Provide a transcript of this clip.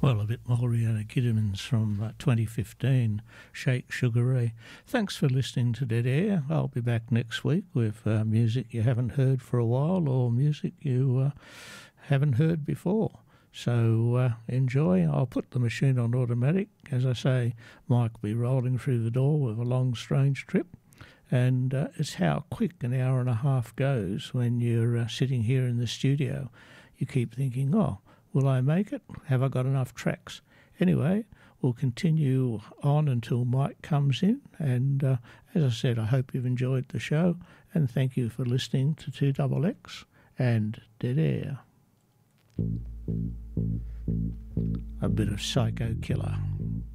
Well, a bit Mariana Kiddermans from 2015, Shake Sugar Ray. Thanks for listening to Dead Air. I'll be back next week with music you haven't heard for a while or music you haven't heard before. So enjoy. I'll put the machine on automatic. As I say, Mike will be rolling through the door with a long, strange trip. And it's how quick an hour and a half goes when you're sitting here in the studio. You keep thinking, oh, will I make it? Have I got enough tracks? Anyway, we'll continue on until Mike comes in. And as I said, I hope you've enjoyed the show. And thank you for listening to 2XX and Dead Air. A bit of Psycho Killer.